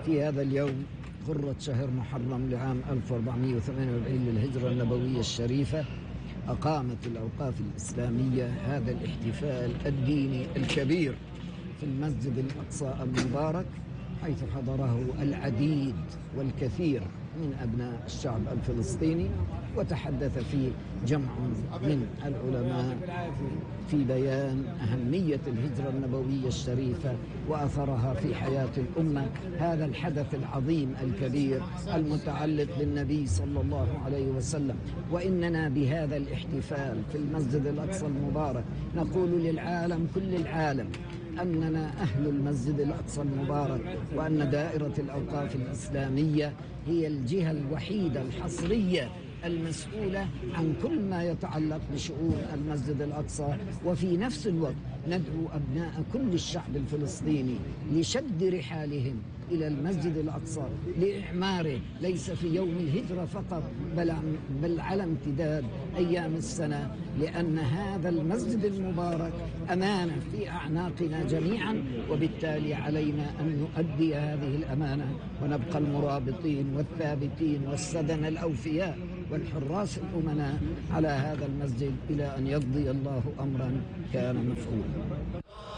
في هذا اليوم غرة شهر محرم لعام 1448 للهجرة النبوية الشريفة، أقامت الأوقاف الإسلامية هذا الاحتفال الديني الكبير في المسجد الأقصى المبارك، حيث حضره العديد والكثير من أبناء الشعب الفلسطيني، وتحدث فيه جمع من العلماء في بيان أهمية الهجرة النبوية الشريفة وأثرها في حياة الأمة. هذا الحدث العظيم الكبير المتعلق بالنبي صلى الله عليه وسلم، وإننا بهذا الاحتفال في المسجد الأقصى المبارك نقول للعالم، كل العالم، أننا أهل المسجد الأقصى المبارك، وأن دائرة الأوقاف الإسلامية هي الجهة الوحيدة الحصرية المسؤولة عن كل ما يتعلق بشؤون المسجد الأقصى. وفي نفس الوقت ندعو أبناء كل الشعب الفلسطيني لشد رحالهم إلى المسجد الأقصى لإعماره، ليس في يوم الهجرة فقط بل على امتداد أيام السنة، لأن هذا المسجد المبارك أمانة في أعناقنا جميعا، وبالتالي علينا أن نؤدي هذه الأمانة ونبقى المرابطين والثابتين والسدنة الأوفياء والحراس الأمناء على هذا المسجد إلى أن يقضي الله أمرا كان مفعولا.